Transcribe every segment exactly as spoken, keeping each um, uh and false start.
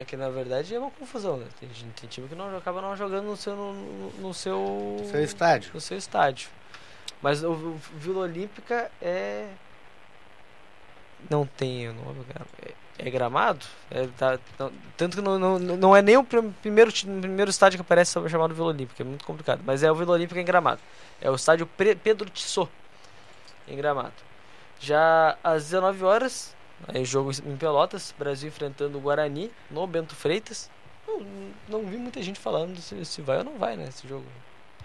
É que na verdade é uma confusão, né? Tem, tem time que não acaba não jogando no seu, no, no seu, seu estádio. No seu estádio. Mas o, o Vila Olímpica é. Não tem o nome, cara. É, é Gramado? É, tá, não, tanto que não, não, não é nem o primeiro, primeiro estádio que aparece chamado Vila Olímpica, é muito complicado. Mas é o Vila Olímpica em Gramado. É o estádio Pedro Tissot em Gramado. Já às dezenove horas, aí jogo em Pelotas, Brasil enfrentando o Guarani no Bento Freitas. Não, não vi muita gente falando se, se vai ou não vai, né, esse jogo.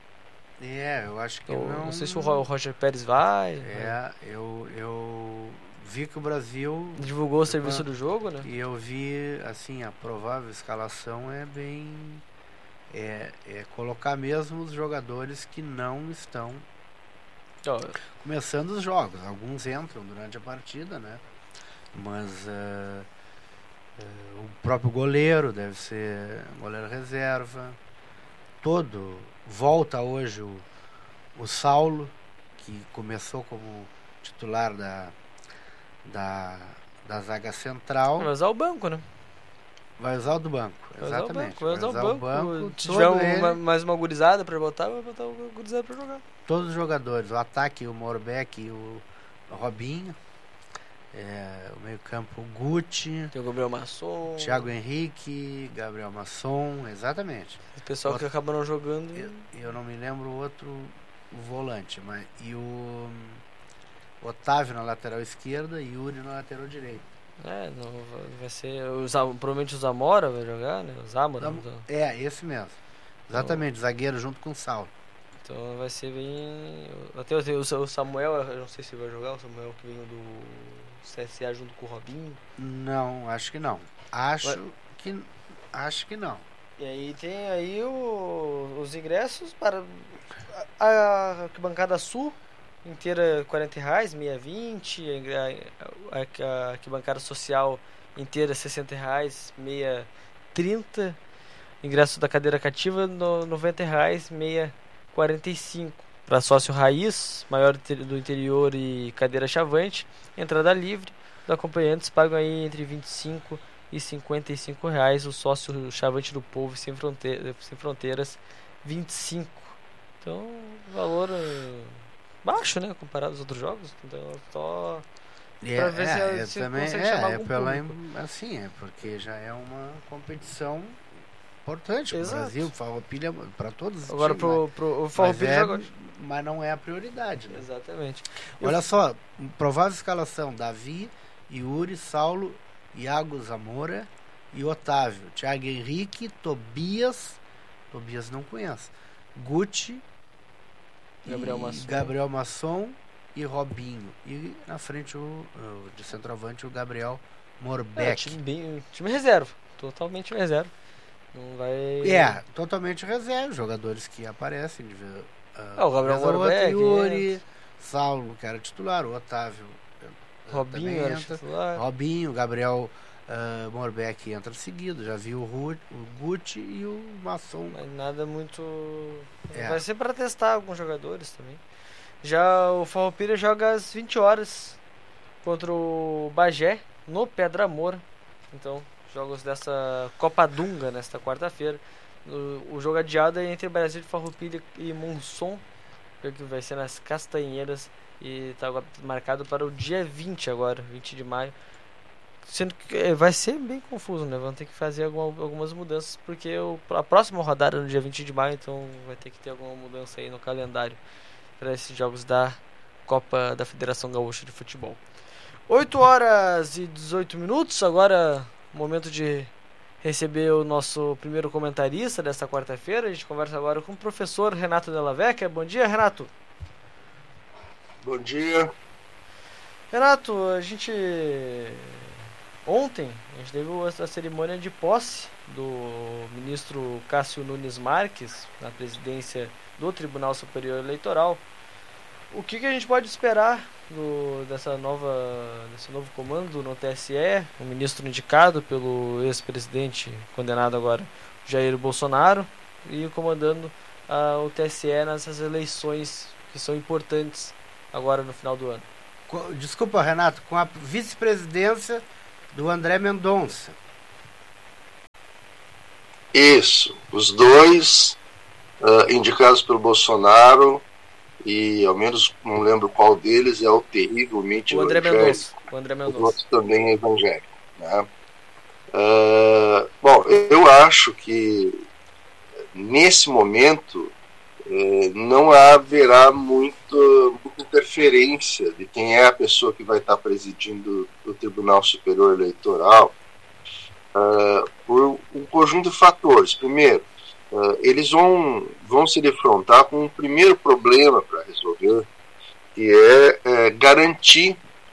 É, eu acho que eu, não... Não sei se o Roger Pérez vai. É, eu, eu vi que o Brasil... divulgou o serviço do jogo, né? E eu vi, assim, a provável escalação é bem... É, é colocar mesmo os jogadores que não estão oh. começando os jogos. Alguns entram durante a partida, né? Mas uh, uh, o próprio goleiro deve ser goleiro reserva. Todo volta hoje o, o Saulo, que começou como titular da, da, da zaga central. Vai usar o banco, né? Vai usar o do banco, exatamente. Vai usar o banco. Vai usar o banco. banco. Se tiver uma, mais uma gurizada pra botar, vai botar o gurizada pra jogar. Todos os jogadores, o ataque, o Morbeck e o Robinho. É, o meio campo, o Guti. Tem o Gabriel Masson. Thiago Henrique, Gabriel Masson, exatamente. O pessoal o, que acaba não jogando. Eu, eu não me lembro o outro o volante, mas e o Otávio na lateral esquerda e Yuri na lateral direita. É, não vai ser. O, provavelmente o Zamora vai jogar, né? O Zamora. Zam, então. É, esse mesmo. Exatamente, então, zagueiro junto com o Saulo. Então vai ser bem. Até o Samuel, eu não sei se vai jogar, o Samuel que veio do C S A junto com o Robinho. Não, acho que não. Acho vai. que acho que não. E aí tem aí o, os ingressos para a arquibancada sul inteira quarenta reais, meia vinte, a, a, a arquibancada social inteira sessenta reais, meia trinta, ingresso da cadeira cativa no, noventa reais, meia quarenta e cinco. Para sócio raiz, maior do interior e cadeira chavante, entrada livre. Os acompanhantes pagam aí entre vinte e cinco e cinquenta e cinco reais. O sócio chavante do povo sem, fronteira, sem fronteiras, vinte e cinco. Então, valor baixo, né, comparado aos outros jogos. Então, só é, para ver é, se, se também, consegue é, chamar é algum pela público. Assim, é porque já é uma competição importante para o Brasil, Farroupilha, para todos os Agora times, pro, pro, o Farroupilha é, joga... mas não é a prioridade, né? Exatamente. Olha Eu... só, provável escalação: Davi, Yuri, Saulo, Iago Zamora e Otávio, Thiago Henrique, Tobias, Tobias não conhece, Guti, Gabriel Masson. Gabriel Masson e Robinho. E na frente o, o de centroavante o Gabriel Morbeck. É, time, bem, time reserva, totalmente reserva. Não vai... É, totalmente reserva, jogadores que aparecem. De, uh, é, o Gabriel Morbeck, Yuri, é. Saulo, que era titular, o Otávio, Robinho era titular. Robinho, Gabriel uh, Morbeck entra seguido. Já viu o, Ru, o Guti e o Masson. Mas nada muito... É. Vai ser para testar alguns jogadores também. Já o Farroupilha joga às vinte horas contra o Bagé, no Pedra Moura. Então, jogos dessa Copa Dunga nesta quarta-feira. O, o jogo adiado é entre Brasil de Farroupilha e Monson, que vai ser nas Castanheiras, e está marcado para o dia vinte agora, vinte de maio. Sendo que vai ser bem confuso, né? Vão ter que fazer alguma, algumas mudanças, porque o, a próxima rodada é no dia vinte de maio, então vai ter que ter alguma mudança aí no calendário para esses jogos da Copa da Federação Gaúcha de Futebol. oito horas e dezoito minutos, agora momento de receber o nosso primeiro comentarista desta quarta-feira. A gente conversa agora com o professor Renato Della Vecchia. Bom dia, Renato. Bom dia. Renato, a gente... Ontem, a gente teve a cerimônia de posse do ministro Cássio Nunes Marques na presidência do Tribunal Superior Eleitoral. O que, que a gente pode esperar do, dessa nova, desse novo comando no T S E, um ministro indicado pelo ex-presidente, condenado agora, Jair Bolsonaro, e comandando uh, o T S E nessas eleições que são importantes agora no final do ano? Desculpa, Renato, com a vice-presidência do André Mendonça. Isso, os dois uh, indicados pelo Bolsonaro, e ao menos não lembro qual deles é o terrivelmente o André evangélico. Mendonça. O André Mendonça. O outro também é evangélico. Né? Uh, bom, eu acho que nesse momento eh, não haverá muito, muita interferência de quem é a pessoa que vai estar presidindo o Tribunal Superior Eleitoral uh, por um conjunto de fatores. Primeiro, uh, eles vão, vão se defrontar com um primeiro problema para resolver, que é, é garantir,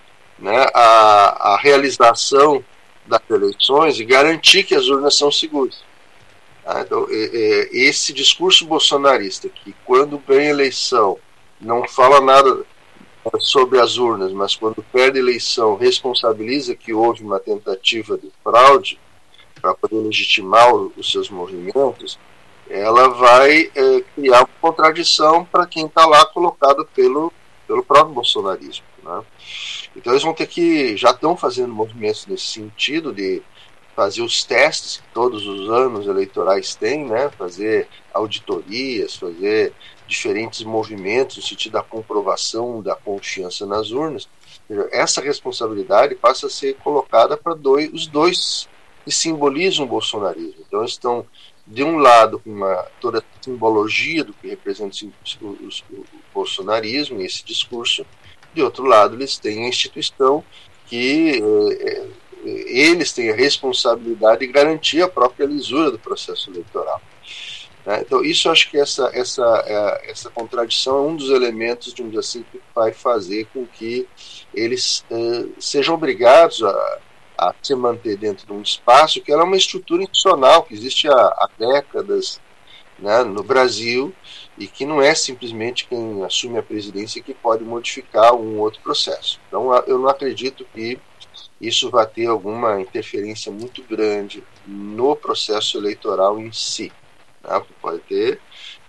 né, a, a realização das eleições e garantir que as urnas são seguras. Ah, então, é, é, esse discurso bolsonarista, que quando ganha eleição não fala nada sobre as urnas, mas quando perde a eleição responsabiliza que houve uma tentativa de fraude para poder legitimar o, os seus movimentos, ela vai é, criar uma contradição para quem está lá colocado pelo, pelo próprio bolsonarismo. Né? Então eles vão ter que, já estão fazendo movimentos nesse sentido de fazer os testes que todos os anos eleitorais têm, né? Fazer auditorias, fazer diferentes movimentos no sentido da comprovação da confiança nas urnas. Essa responsabilidade passa a ser colocada para dois, os dois que simbolizam o bolsonarismo. Então eles estão, de um lado, com uma, toda a simbologia do que representa o, o, o bolsonarismo e esse discurso, de outro lado eles têm a instituição que é, eles têm a responsabilidade de garantir a própria lisura do processo eleitoral. Né? Então, isso acho que essa, essa, essa contradição é um dos elementos, digamos assim, que vai fazer com que eles eh, sejam obrigados a, a se manter dentro de um espaço que era uma estrutura institucional, que existe há, há décadas, né, no Brasil, e que não é simplesmente quem assume a presidência que pode modificar um outro processo. Então, eu não acredito que isso vai ter alguma interferência muito grande no processo eleitoral em si. Né? Pode ter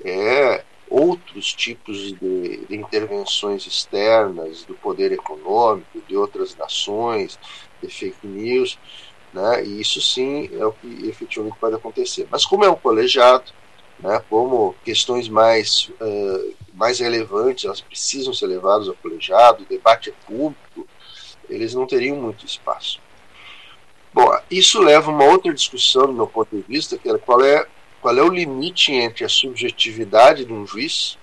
é, outros tipos de, de intervenções externas do poder econômico, de outras nações, de fake news, né? E isso sim é o que efetivamente pode acontecer. Mas como é um colegiado, né, como questões mais, uh, mais relevantes, elas precisam ser levadas ao colegiado, o debate é público, eles não teriam muito espaço. Bom, isso leva a uma outra discussão, do meu ponto de vista, que é qual é, qual é o limite entre a subjetividade de um juiz,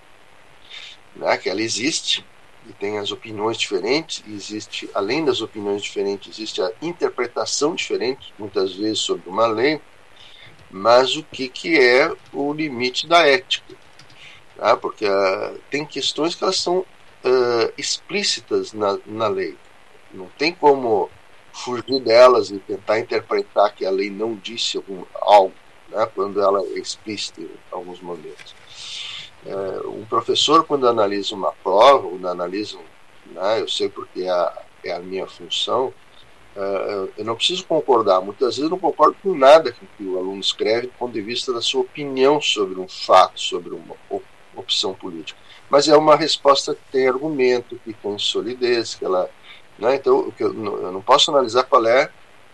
né, que ela existe, e tem as opiniões diferentes, e existe, além das opiniões diferentes, existe a interpretação diferente, muitas vezes, sobre uma lei, mas o que, que é o limite da ética. Tá? Porque uh, tem questões que elas são uh, explícitas na, na lei. Não tem como fugir delas e tentar interpretar que a lei não disse algum, algo, né, quando ela é explícita em alguns momentos. É, um professor, quando analisa uma prova, quando analisa, né, eu sei porque é a, é a minha função, é, eu não preciso concordar. Muitas vezes eu não concordo com nada que o aluno escreve do ponto de vista da sua opinião sobre um fato, sobre uma opção política. Mas é uma resposta que tem argumento, que tem solidez, que ela... Né? Então, eu não posso analisar qual é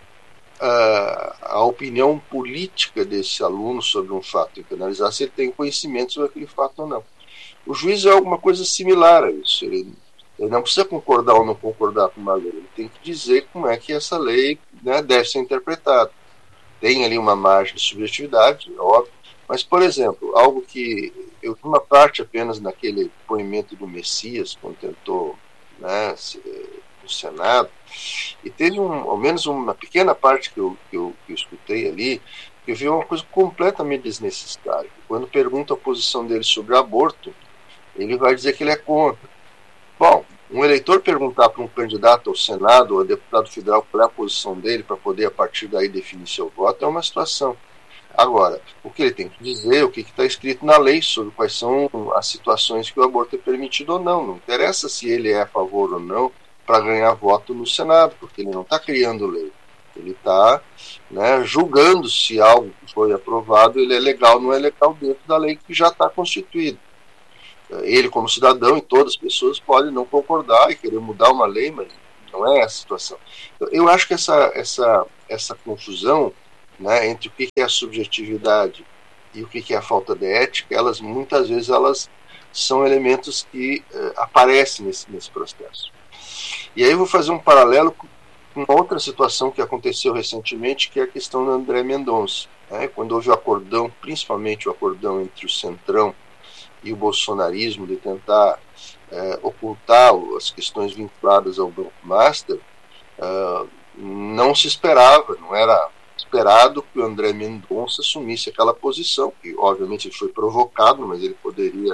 a, a opinião política desse aluno sobre um fato. Tem que analisar se ele tem conhecimento sobre aquele fato ou não. O juiz é alguma coisa similar a isso. Ele, ele não precisa concordar ou não concordar com uma lei. Ele tem que dizer como é que essa lei, né, deve ser interpretada. Tem ali uma margem de subjetividade, óbvio. Mas, por exemplo, algo que eu vi uma parte apenas naquele depoimento do Messias, quando tentou, né, se, Senado, e teve um, ao menos uma pequena parte que eu, que, eu, que eu escutei ali, que eu vi uma coisa completamente desnecessária. Quando pergunta a posição dele sobre aborto, ele vai dizer que ele é contra. Bom, um eleitor perguntar para um candidato ao Senado ou a deputado federal qual é a posição dele para poder a partir daí definir seu voto é uma situação. Agora, o que ele tem que dizer, o que está escrito na lei sobre quais são as situações que o aborto é permitido ou não. Não interessa se ele é a favor ou não para ganhar voto no Senado, porque ele não está criando lei. Ele está, né, julgando se algo que foi aprovado ele é legal ou não é legal dentro da lei que já está constituída. Ele, como cidadão, e todas as pessoas podem não concordar e querer mudar uma lei, mas não é essa a situação. Eu acho que essa, essa, essa confusão né, entre o que é a subjetividade e o que é a falta de ética, elas muitas vezes elas são elementos que uh, aparecem nesse, nesse processo. E aí eu vou fazer um paralelo com uma outra situação que aconteceu recentemente, que é a questão do André Mendonça, né, quando houve o acordão, principalmente o acordão entre o Centrão e o bolsonarismo, de tentar uh, ocultar as questões vinculadas ao Banco Master, uh, não se esperava, não era esperado que o André Mendonça assumisse aquela posição, que obviamente ele foi provocado, mas ele poderia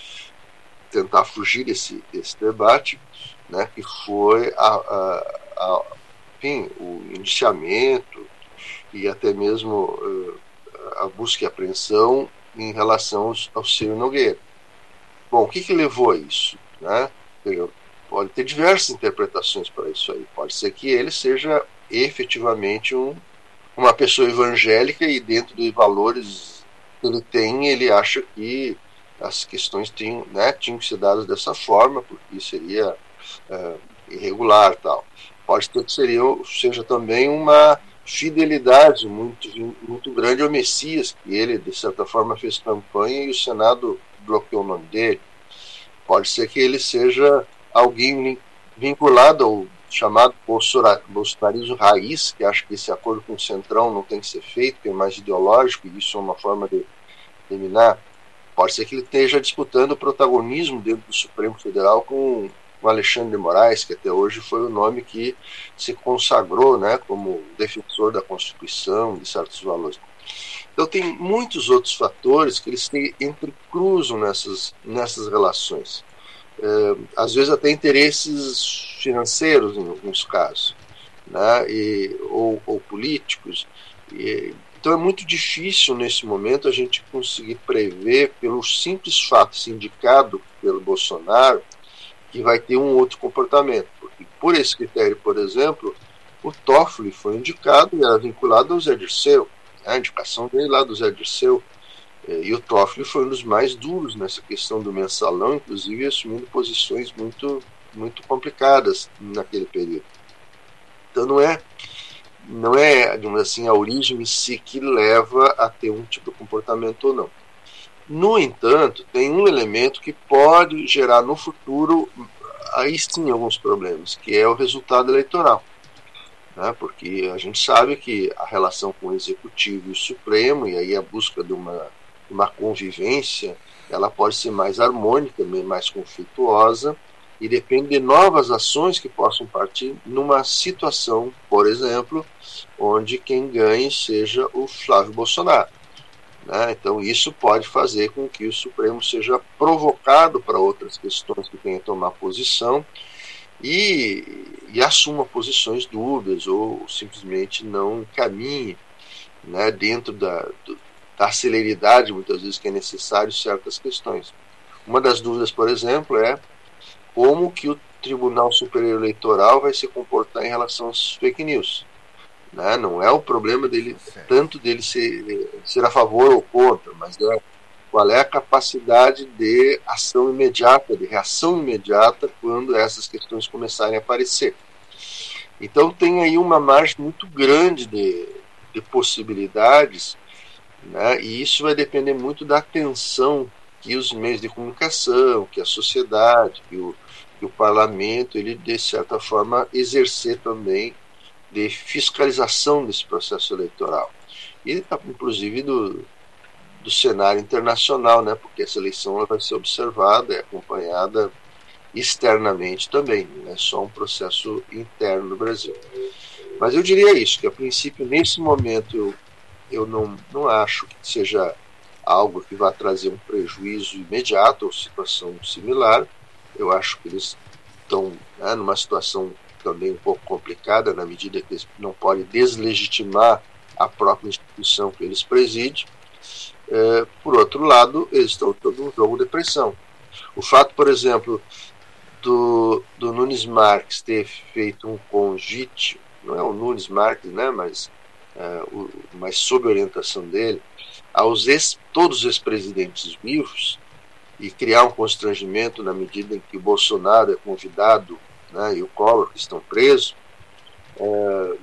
tentar fugir desse, desse debate, né, que foi a, a, a, enfim, o indiciamento e até mesmo uh, a busca e apreensão em relação ao, ao Ciro Nogueira. Bom, o que, que levou a isso? Né? Pode ter diversas interpretações para isso aí. Pode ser que ele seja efetivamente um, uma pessoa evangélica e dentro dos valores que ele tem, ele acha que as questões tinham, né, tinham que ser dadas dessa forma, porque seria uh, irregular tal. Pode ter que seria, seja também uma fidelidade muito, muito grande ao Messias, que ele, de certa forma, fez campanha e o Senado bloqueou o nome dele. Pode ser que ele seja alguém vinculado ao chamado bolsonarismo raiz, que acha que esse acordo com o Centrão não tem que ser feito, que é mais ideológico, e isso é uma forma de eliminar. Pode ser que ele esteja disputando o protagonismo dentro do Supremo Federal com o Alexandre de Moraes, que até hoje foi o nome que se consagrou, né, como defensor da Constituição, de certos valores. Então tem muitos outros fatores que eles se entrecruzam nessas, nessas relações. É, às vezes até interesses financeiros em alguns casos, né, e, ou, ou políticos. E, então é muito difícil nesse momento a gente conseguir prever, pelo simples fato indicado pelo Bolsonaro, que vai ter um outro comportamento. Porque por esse critério, por exemplo, o Toffoli foi indicado e era vinculado ao Zé Dirceu, né, a indicação dele lá do Zé Dirceu. E o Toffoli foi um dos mais duros nessa questão do mensalão, inclusive assumindo posições muito, muito complicadas naquele período. Então não é, não é, digamos assim, a origem em si que leva a ter um tipo de comportamento ou não. No entanto, tem um elemento que pode gerar no futuro, aí sim, alguns problemas, que é o resultado eleitoral. Né? Porque a gente sabe que a relação com o Executivo e o Supremo, e aí a busca de uma, uma convivência, ela pode ser mais harmônica, mais conflituosa, e depende de novas ações que possam partir numa situação, por exemplo, onde quem ganhe seja o Flávio Bolsonaro. Né? Então isso pode fazer com que o Supremo seja provocado para outras questões que tenha que tomar posição e, e assuma posições dúbias ou simplesmente não caminhe, né, dentro da, do, da celeridade muitas vezes que é necessário certas questões. Uma das dúvidas, por exemplo, é como que o Tribunal Superior Eleitoral vai se comportar em relação às fake news. Né? Não é o problema dele, tanto dele ser, ser a favor ou contra, mas é qual é a capacidade de ação imediata, de reação imediata quando essas questões começarem a aparecer. Então tem aí uma margem muito grande de, de possibilidades, né? E isso vai depender muito da atenção que os meios de comunicação, que a sociedade, que o, que o parlamento, ele de certa forma exercer também de fiscalização desse processo eleitoral. E inclusive do, do cenário internacional, né? Porque essa eleição ela vai ser observada e acompanhada externamente também, não é só um processo interno do Brasil. Mas eu diria isso, que a princípio, nesse momento, eu, eu não, não acho que seja algo que vá trazer um prejuízo imediato ou situação similar. Eu acho que eles estão, né, numa situação também um pouco complicada, na medida que eles não podem deslegitimar a própria instituição que eles presidem. É, por outro lado, eles estão todo um jogo de pressão. O fato, por exemplo, do, do Nunes Marques ter feito um convite, não é o Nunes Marques, né, mas, é, o, mas sob orientação dele, aos ex, todos os ex-presidentes vivos, e criar um constrangimento na medida em que o Bolsonaro é convidado, né, e o Collor, que estão presos, é,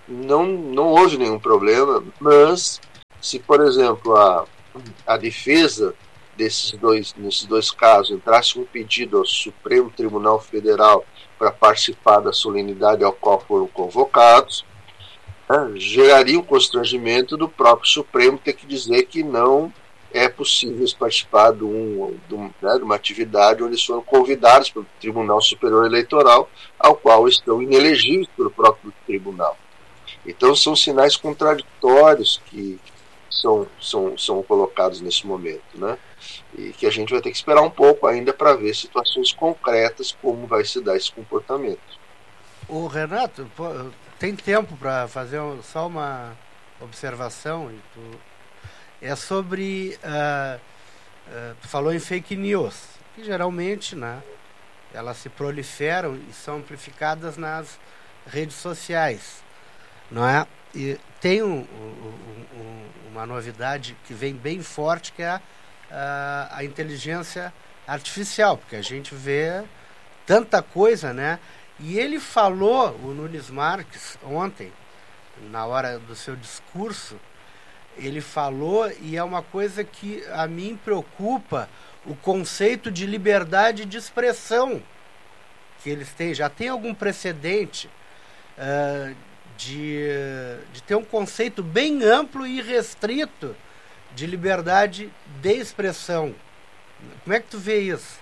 não, não houve nenhum problema, mas se, por exemplo, a, a defesa desses dois, nesses dois casos entrasse um pedido ao Supremo Tribunal Federal para participar da solenidade ao qual foram convocados, né, geraria um constrangimento do próprio Supremo ter que dizer que não é possível participar de, um, de, um, né, de uma atividade onde eles foram convidados pelo Tribunal Superior Eleitoral, ao qual estão inelegíveis pelo próprio tribunal. Então são sinais contraditórios que são, são, são colocados nesse momento, né? E que a gente vai ter que esperar um pouco ainda para ver situações concretas como vai se dar esse comportamento. O Renato, pô, tem tempo para fazer só uma observação? Tu, é sobre, uh, uh, tu falou em fake news, que geralmente, né, elas se proliferam e são amplificadas nas redes sociais, não é? E tem um, um, um, uma novidade que vem bem forte, que é a, a, a inteligência artificial, porque a gente vê tanta coisa, né? E ele falou, o Nunes Marques, ontem, na hora do seu discurso, ele falou, e é uma coisa que a mim preocupa, o conceito de liberdade de expressão que eles têm. Já tem algum precedente uh, de, de ter um conceito bem amplo e restrito de liberdade de expressão. Como é que tu vê isso?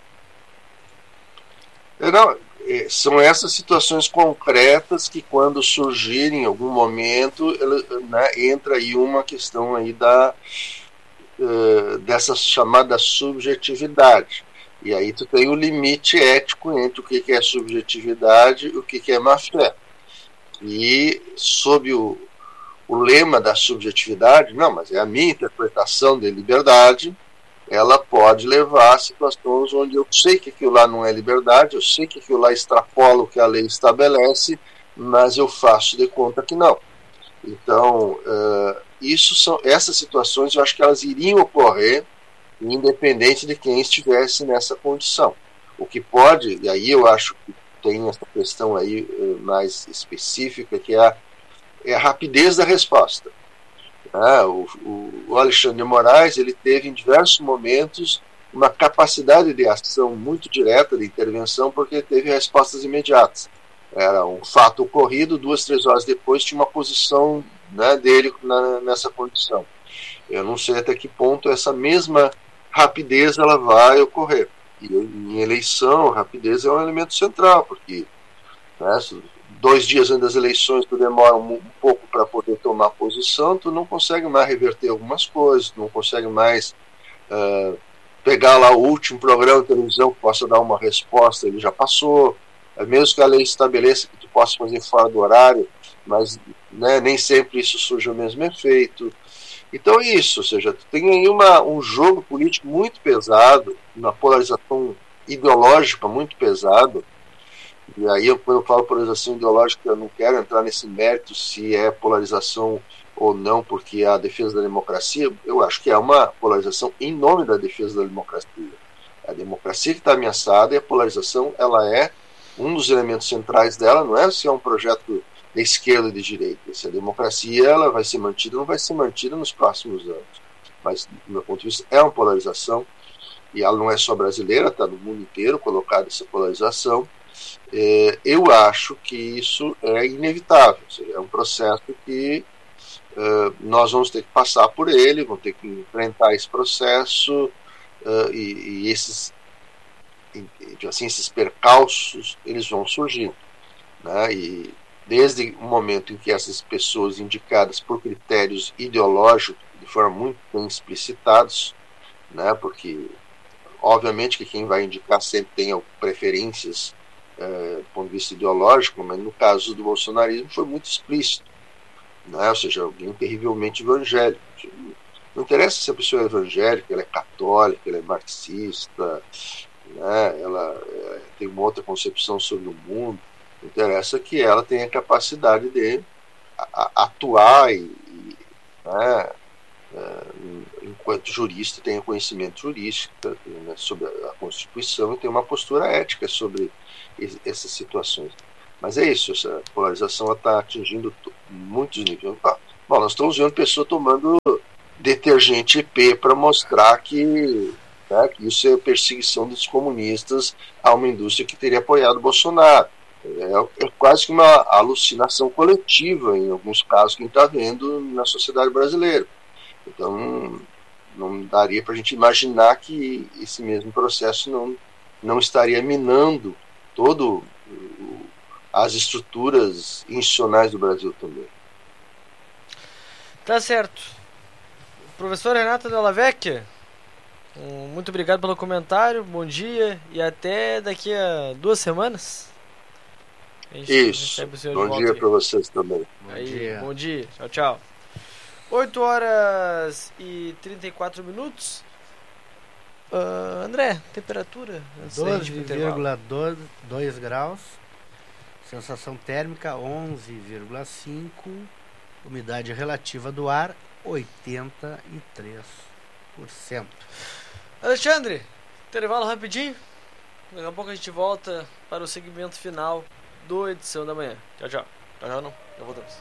Não, são essas situações concretas que, quando surgirem em algum momento, ele, né, entra aí uma questão aí da, uh, dessa chamada subjetividade. E aí tu tem o limite ético entre o que, que é subjetividade e o que, que é má-fé. E sob o, o lema da subjetividade, não, mas é a minha interpretação de liberdade, ela pode levar a situações onde eu sei que aquilo lá não é liberdade, eu sei que aquilo lá extrapola o que a lei estabelece, mas eu faço de conta que não. Então, uh, isso são, essas situações eu acho que elas iriam ocorrer independente de quem estivesse nessa condição. O que pode, e aí eu acho que tem essa questão aí uh, mais específica, que é a, é a rapidez da resposta. Ah, o, o Alexandre de Moraes, ele teve em diversos momentos uma capacidade de ação muito direta, de intervenção, porque teve respostas imediatas. Era um fato ocorrido, duas, três horas depois tinha uma posição, né, dele na, nessa condição. Eu não sei até que ponto essa mesma rapidez ela vai ocorrer. E em eleição, a rapidez é um elemento central, porque, né, dois dias antes das eleições tu demora um, um pouco para poder tomar posição, tu não consegue mais reverter algumas coisas, tu não consegue mais uh, pegar lá o último programa de televisão que possa dar uma resposta, ele já passou, é mesmo que a lei estabeleça que tu possa fazer fora do horário, mas, né, nem sempre isso surge o mesmo efeito. Então é isso, ou seja, tu tem aí uma, um jogo político muito pesado, uma polarização ideológica muito pesada. E aí, eu, quando eu falo polarização ideológica, eu não quero entrar nesse mérito se é polarização ou não, porque é a defesa da democracia. Eu acho que é uma polarização em nome da defesa da democracia. É a democracia que está ameaçada, e a polarização, ela é um dos elementos centrais dela, não é se é um projeto de esquerda ou de direita. Se a democracia ela vai ser mantida, não vai ser mantida nos próximos anos. Mas, do meu ponto de vista, é uma polarização, e ela não é só brasileira, está no mundo inteiro colocada essa polarização. É, eu acho que isso é inevitável, ou seja, é um processo que uh, nós vamos ter que passar por ele, vamos ter que enfrentar esse processo, uh, e, e esses, assim, esses percalços eles vão surgir, né? E desde o momento em que essas pessoas indicadas por critérios ideológicos de forma muito bem explicitados, né? Porque obviamente que quem vai indicar sempre tem preferências É, do ponto de vista ideológico, mas no caso do bolsonarismo foi muito explícito, né? Ou seja, alguém terrivelmente evangélico. Não interessa se a pessoa é evangélica, ela é católica, ela é marxista, né? Ela é, tem uma outra concepção sobre o mundo. Interessa que ela tenha a capacidade de a, a, atuar e, e né, é, enquanto jurista, tenha conhecimento jurídico, né, sobre a Constituição, e tenha uma postura ética sobre essas situações. Mas é isso, essa polarização está atingindo muitos níveis. Ah, bom, nós estamos vendo pessoas tomando detergente E P para mostrar que, né, que isso é perseguição dos comunistas a uma indústria que teria apoiado o Bolsonaro. É, é quase que uma alucinação coletiva, em alguns casos, que a gente está vendo na sociedade brasileira. Então, não daria para a gente imaginar que esse mesmo processo não, não estaria minando todo as estruturas institucionais do Brasil também. Tá certo. Professor Renato Della Vecchia, um, muito obrigado pelo comentário, bom dia e até daqui a duas semanas. A Isso, bom dia para vocês também. Bom Aí, dia. Bom dia, tchau, tchau. oito horas e trinta e quatro minutos. Uh, André, temperatura? doze vírgula dois graus. Sensação térmica onze vírgula cinco. Umidade relativa do ar oitenta e três por cento. Alexandre, intervalo rapidinho. Daqui a pouco a gente volta para o segmento final do Edição da Manhã. Tchau, tchau. Tchau, tchau, não. Já voltamos.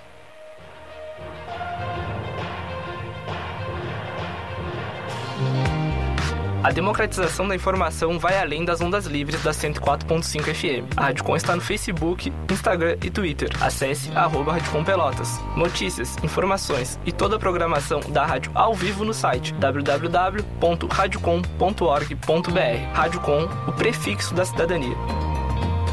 A democratização da informação vai além das ondas livres da cento e quatro ponto cinco F M. A Rádio Com está no Facebook, Instagram e Twitter. Acesse arroba Rádio Com Pelotas. Notícias, informações e toda a programação da rádio ao vivo no site w w w ponto radiocom ponto org ponto b r. Rádio Com, o prefixo da cidadania.